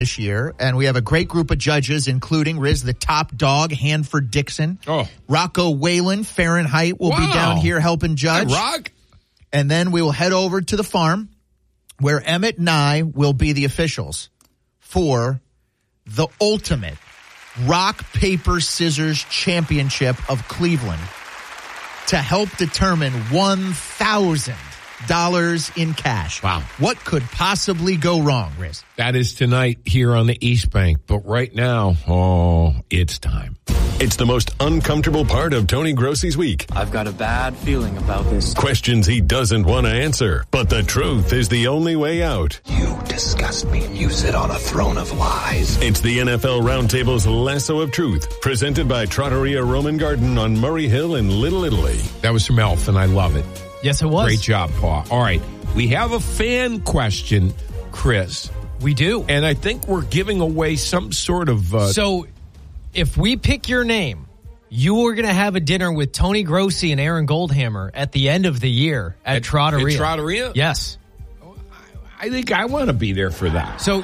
this year, and we have a great group of judges, including Riz, the top dog, Hanford Dixon. Rocco Whalen, Fahrenheit, will be down here helping judge. Rock. And then we will head over to the farm, where Emmett and I will be the officials for the ultimate rock, paper, scissors championship of Cleveland to help determine $1,000 in cash. Wow. What could possibly go wrong, Riz? That is tonight here on the East Bank. But right now, it's time. It's the most uncomfortable part of Tony Grossi's week. I've got a bad feeling about this. Questions he doesn't want to answer, but the truth is the only way out. You disgust me. You sit on a throne of lies. It's the NFL Roundtable's Lasso of Truth, presented by Trattoria Roman Garden on Murray Hill in Little Italy. That was from Elf, and I love it. Yes, it was. Great job, Paul. All right. We have a fan question, Chris. We do. And I think we're giving away some sort of... So, if we pick your name, you are going to have a dinner with Tony Grossi and Aaron Goldhammer at the end of the year at Trattoria. At Trattoria? Yes. I think I want to be there for that. So,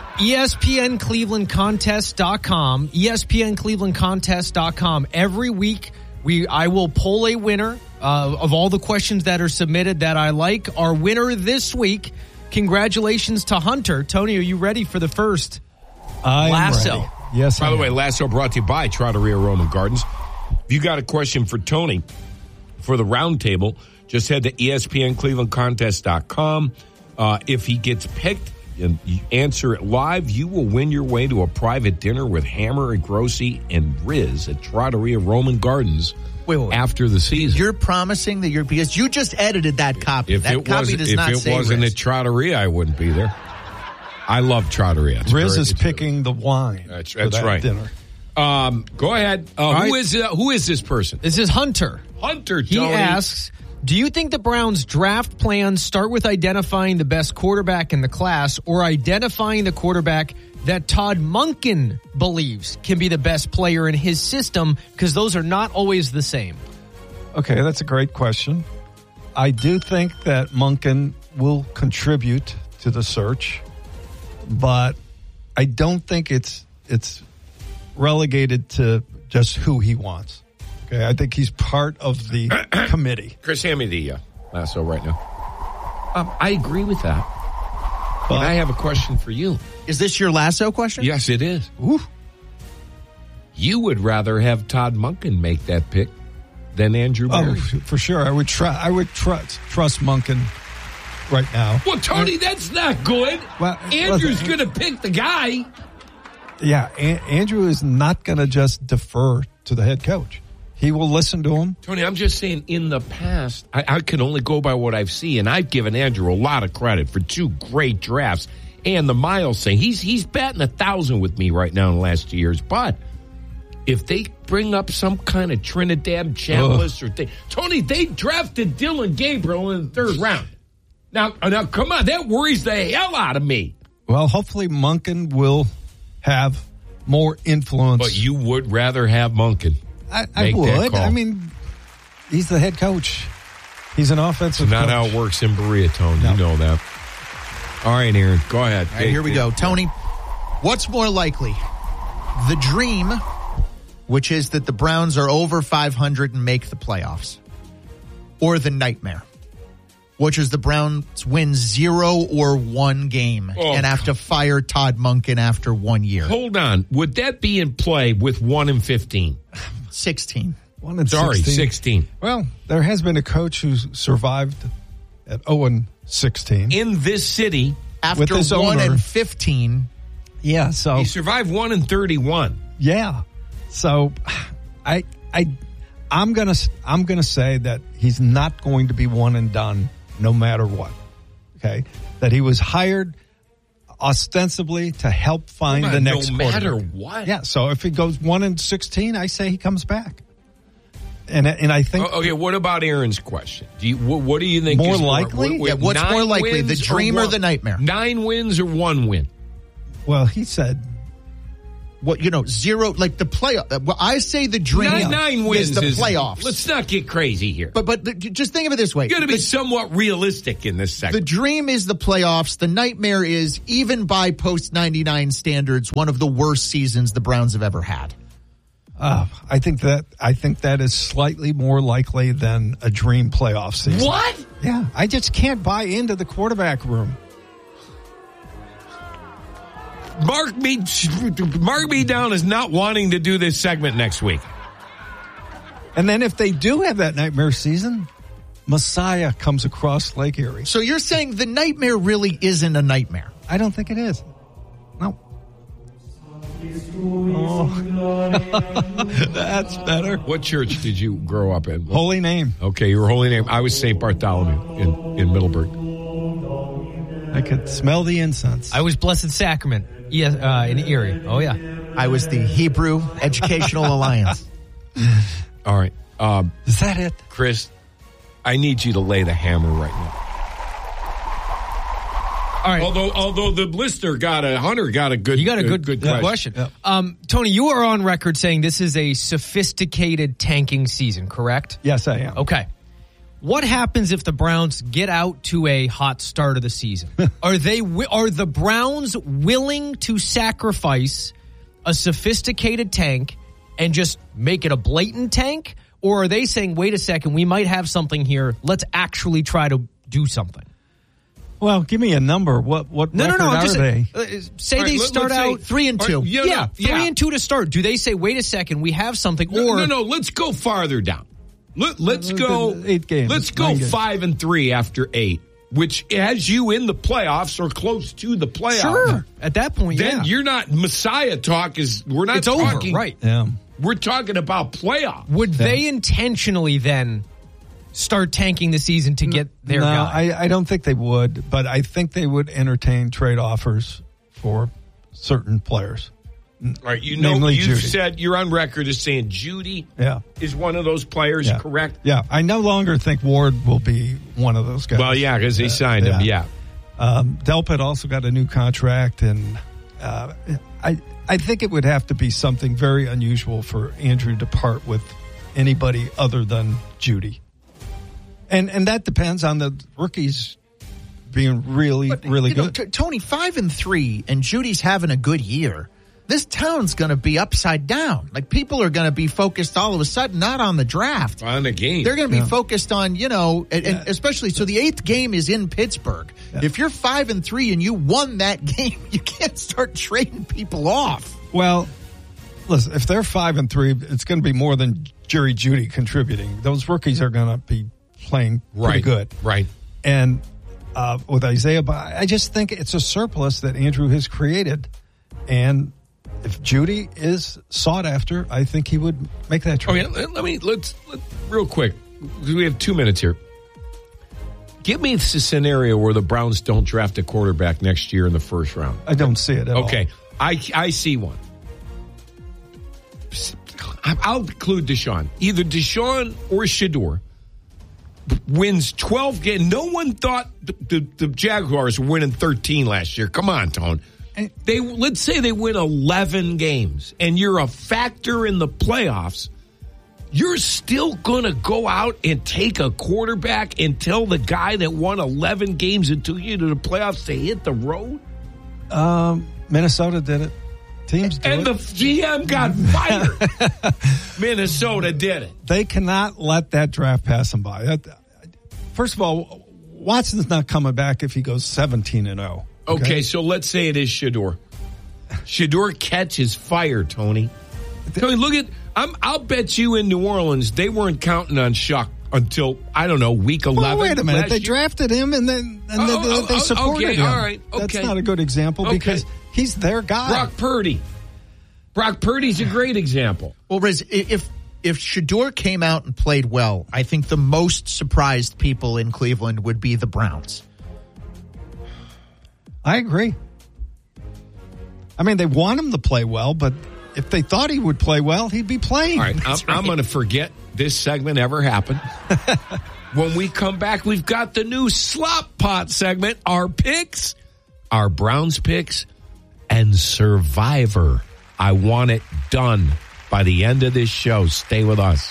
ESPNClevelandContest.com, ESPNClevelandContest.com. Every week, I will pull a winner of all the questions that are submitted that I like. Our winner this week, congratulations to Hunter. Tony, are you ready for the first Lasso? Ready. Yes. By the way, Lasso brought to you by Trattoria Roman Gardens. If you got a question for Tony for the roundtable, just head to ESPNClevelandContest.com. If he gets picked and you answer it live, you will win your way to a private dinner with Hammer and Grossi and Riz at Trattoria Roman Gardens after the season. You're promising that because you just edited that copy. If it wasn't at Trattoria, I wouldn't be there. I love Trattoria. Riz is picking the wine. That's right. Dinner. Go ahead. Who is this person? This is Hunter. Tony. He asks, do you think the Browns' draft plans start with identifying the best quarterback in the class or identifying the quarterback that Todd Monken believes can be the best player in his system? Because those are not always the same. Okay, that's a great question. I do think that Monken will contribute to the search, but I don't think it's relegated to just who he wants. Okay, I think he's part of the committee. Chris, hand me the lasso right now. I agree with that. But I have a question for you. Is this your lasso question? Yes, it is. Ooh. You would rather have Todd Monken make that pick than Andrew Berry. Oh, for sure. I would trust Monken right now. Well, Tony, that's not good. Well, Andrew's going to pick the guy. Yeah, Andrew is not going to just defer to the head coach. He will listen to him. Tony, I'm just saying in the past, I can only go by what I've seen, and I've given Andrew a lot of credit for 2 great drafts. And the Miles thing, he's batting 1,000 with me right now in the last 2 years. But if they bring up some kind of Trinidad Chambliss or thing, Tony, they drafted Dylan Gabriel in the 3rd round. Now, come on, that worries the hell out of me. Well, hopefully Monken will have more influence. But you would rather have Monken. I would. I mean, he's the head coach. He's an offensive coach. Not how it works in Berea, Tony. No. You know that. All right, Aaron, go ahead. All right, here we go. Tony, what's more likely? The dream, which is that the Browns are over 500 and make the playoffs, or the nightmare, which is the Browns win 0 or 1 game and have to fire Todd Monken after 1 year. Hold on. Would that be in play with 1-15? 16. 16. Well, there has been a coach who survived at 0-16. In this city. After 1-15. Yeah, so. He survived 1-31. Yeah. So I'm gonna say that he's not going to be one and done no matter what. Okay? That he was hired ostensibly to help find the next quarterback. No matter what. Yeah, so if he goes 1-16, I say he comes back. And I think... Okay, what about Aaron's question? What do you think more is likely? What's more likely, the dream or the nightmare? 9 wins or 1 win? Well, he said zero, like the playoff. Well, I say the dream 9 wins is the playoffs. Let's not get crazy here. But just think of it this way. You got to be somewhat realistic in this The segment. dream is the playoffs. The nightmare is, even by post-99 standards, one of the worst seasons the Browns have ever had. I think that is slightly more likely than a dream playoff season. What? Yeah, I just can't buy into the quarterback room. Mark me down as not wanting to do this segment next week. And then if they do have that nightmare season, Messiah comes across Lake Erie. So you're saying the nightmare really isn't a nightmare? I don't think it is. No. Oh. That's better. What church did you grow up in? Holy Name. Okay, your holy name. I was St. Bartholomew in Middleburg. I could smell the incense. I was Blessed Sacrament in Erie. Oh, yeah. I was the Hebrew Educational Alliance. All right. Is that it? Chris, I need you to lay the hammer right now. All right. Although the listener Hunter got a good, You got a good question. Yeah. Tony, you are on record saying this is a sophisticated tanking season, correct? Yes, I am. Okay. What happens if the Browns get out to a hot start of the season? Are the Browns willing to sacrifice a sophisticated tank and just make it a blatant tank? Or are they saying, wait a second, we might have something here. Let's actually try to do something. Well, give me a number. What record are they? Say All right, they start out 3-2. Yeah, 3-2 to start. Do they say, wait a second, we have something? No, let's go farther down. Let's go 8 games. Let's go 5-3 after 8, which has you in the playoffs or close to the playoffs. Sure. At that point, Then you're not Messiah talk is we're not it's talking over, right? Yeah. We're talking about playoffs. Would they intentionally then start tanking the season to get their guy? I don't think they would, but I think they would entertain trade offers for certain players. All right, Namely you Judy. said you're on record as saying Judy is one of those players, correct? Yeah, I no longer think Ward will be one of those guys. Well, yeah, because they signed him, yeah. Delpit also got a new contract, and I think it would have to be something very unusual for Andrew to part with anybody other than Judy. And that depends on the rookies being really good. Tony, 5-3, and Judy's having a good year. This town's going to be upside down. Like, people are going to be focused all of a sudden not on the draft. On the game. They're going to be focused on, and especially, so the 8th game is in Pittsburgh. Yeah. If you're 5-3 and you won that game, you can't start trading people off. Well, listen, if they're 5-3, it's going to be more than Jerry Judy contributing. Those rookies are going to be playing pretty good. Right. And with Isaiah, I just think it's a surplus that Andrew has created. And if Judy is sought after, I think he would make that trade. Okay, let's real quick, because we have 2 minutes here. Give me the scenario where the Browns don't draft a quarterback next year in the first round. I don't see it at all. Okay, I see one. I'll include Deshaun. Either Deshaun or Shedeur wins 12 games. No one thought the Jaguars were winning 13 last year. Come on, Tone. Let's say they win 11 games and you're a factor in the playoffs. You're still going to go out and take a quarterback and tell the guy that won 11 games and took you to the playoffs to hit the road? Minnesota did it. Teams do and it. the GM got fired. Minnesota did it. They cannot let that draft pass them by. First of all, Watson's not coming back if he goes 17-0. Okay, so let's say it is Shedeur. Shedeur catches fire, Tony. Tony, look at. I'll bet you in New Orleans they weren't counting on Shuck until I don't know week 11. Well, wait a minute, they drafted him and then they supported him. All right, okay. That's not a good example because he's their guy. Brock Purdy. Brock Purdy's a great example. Well, Riz, if Shedeur came out and played well, I think the most surprised people in Cleveland would be the Browns. I agree. I mean, they want him to play well, but if they thought he would play well, he'd be playing. All right, I'm going to forget this segment ever happened. When we come back, we've got the new Slop Pot segment, our picks, our Browns picks, and Survivor. I want it done by the end of this show. Stay with us.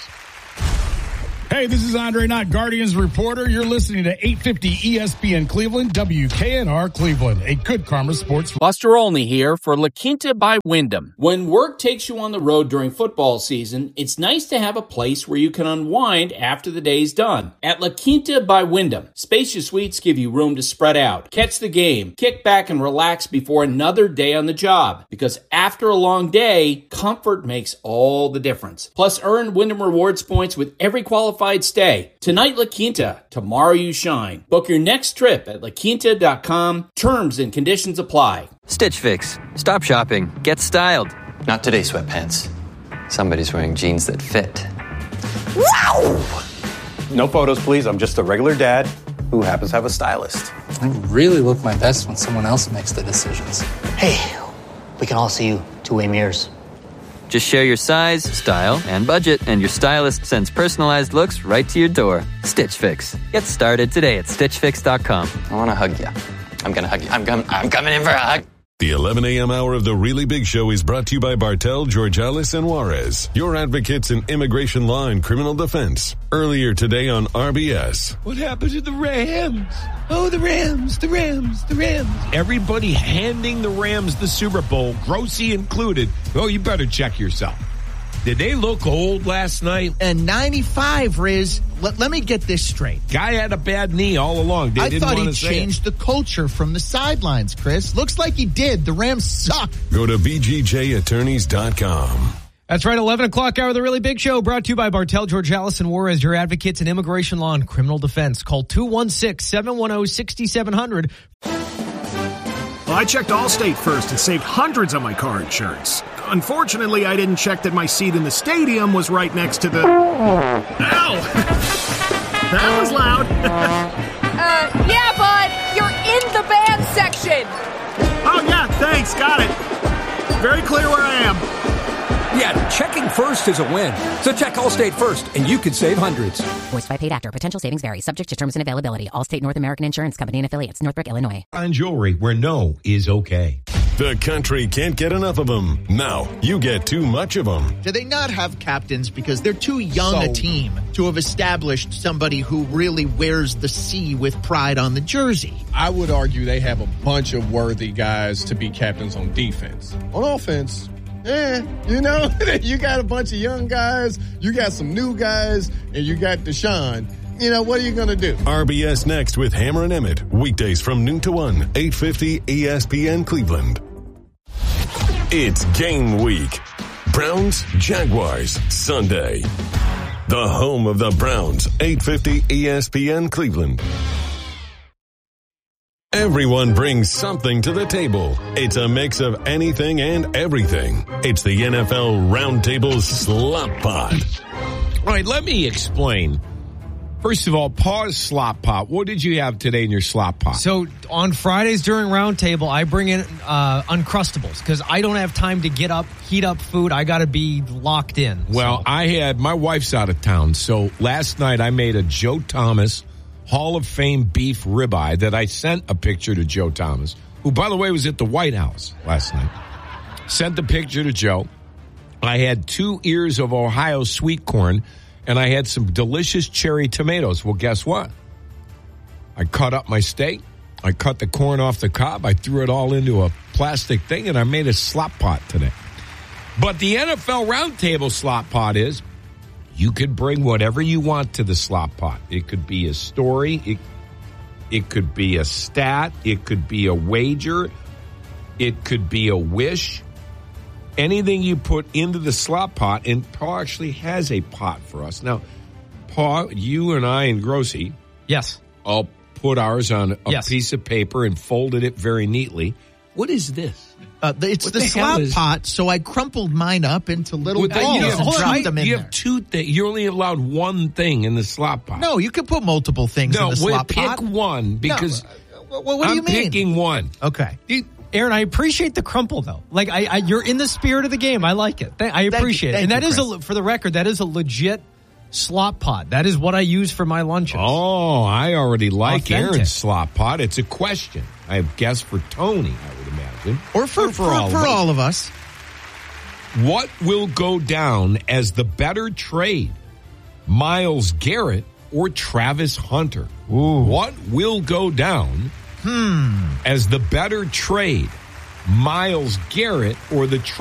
Hey, this is Andre Knott, Guardians reporter. You're listening to 850 ESPN Cleveland, WKNR Cleveland, a Good Karma Sports. Buster Olney here for La Quinta by Wyndham. When work takes you on the road during football season, it's nice to have a place where you can unwind after the day's done. At La Quinta by Wyndham, spacious suites give you room to spread out, catch the game, kick back and relax before another day on the job. Because after a long day, comfort makes all the difference. Plus, earn Wyndham Rewards points with every qualified stay. Tonight, La Quinta. Tomorrow, you shine. Book your next trip at laquinta.com. Terms and conditions apply. Stitch Fix. Stop shopping. Get styled. Not today, sweatpants. Somebody's wearing jeans that fit. Wow! No photos, please. I'm just a regular dad who happens to have a stylist. I really look my best when someone else makes the decisions. Hey, we can all see you two-way mirrors. Just share your size, style, and budget, and your stylist sends personalized looks right to your door. Stitch Fix. Get started today at StitchFix.com. I want to hug you. I'm going to hug you. I'm coming in for a hug. The 11 a.m. hour of The Really Big Show is brought to you by Bartel, Georgalis, and Juarez, your advocates in immigration law and criminal defense. Earlier today on RBS. What happened to the Rams? Oh, the Rams. Everybody handing the Rams the Super Bowl, Grossi included. Oh, you better check yourself. Did they look old last night? And 95, Riz, let me get this straight. Guy had a bad knee all along. I thought he changed the culture from the sidelines, Chris. Looks like he did. The Rams suck. Go to BGJattorneys.com. That's right, 11 o'clock hour of The Really Big Show, brought to you by Bartel, Georgalis, and Juarez, your advocates in immigration law and criminal defense. Call 216-710-6700. Well, I checked Allstate first and saved hundreds on my car insurance. Unfortunately, I didn't check that my seat in the stadium was right next to the... Ow! That was loud. Yeah, bud. You're in the band section. Oh, yeah, thanks. Got it. Very clear where I am. Yeah, checking first is a win. So check Allstate first, and you could save hundreds. Voiced by paid actor. Potential savings vary. Subject to terms and availability. Allstate North American Insurance Company and affiliates. Northbrook, Illinois. On jewelry where no is okay. The country can't get enough of them. Now you get too much of them. Do they not have captains because they're too young a team to have established somebody who really wears the C with pride on the jersey? I would argue they have a bunch of worthy guys to be captains on defense. On offense, you got a bunch of young guys, you got some new guys, and you got Deshaun. What are you going to do? RBS next with Hammer and Emmett. Weekdays from noon to 1, 850 ESPN Cleveland. It's game week. Browns, Jaguars, Sunday. The home of the Browns, 850 ESPN Cleveland. Everyone brings something to the table. It's a mix of anything and everything. It's the NFL Roundtable Slop Pot. All right, let me explain. First of all, pause slop pot. What did you have today in your slop pot? So on Fridays during Roundtable, I bring in Uncrustables because I don't have time to get up, heat up food. I got to be locked in. Well, my wife's out of town. So last night I made a Joe Thomas Hall of Fame beef ribeye that I sent a picture to Joe Thomas, who, by the way, was at the White House last night. Sent the picture to Joe. I had 2 ears of Ohio sweet corn, and I had some delicious cherry tomatoes. Well, guess what? I cut up my steak. I cut the corn off the cob. I threw it all into a plastic thing, and I made a slop pot today. But the NFL Roundtable slop pot is you could bring whatever you want to the slop pot. It could be a story. It could be a stat. It could be a wager. It could be a wish. Anything you put into the slop pot, and Paul actually has a pot for us. Now, Paul, you and I and Grossi, yes, all put ours on a piece of paper and folded it very neatly. What is this? It's the slop pot, so I crumpled mine up into little balls and dropped them in You there. have 2 things. You're only allowed 1 thing in the slop pot. No, you can put multiple things in the slop pot. Pick one because what do you mean? I'm picking one. Okay. Aaron, I appreciate the crumple, though. Like, you're in the spirit of the game. I like it. I appreciate it. And that is, for the record, that is a legit slop pot. That is what I use for my lunches. Oh, I already like Authentic. Aaron's slop pot. It's a question. I have guessed for Tony, I would imagine. Or for all of us. What will go down as the better trade? Myles Garrett or Travis Hunter? Ooh. What will go down as the better trade? Myles Garrett or the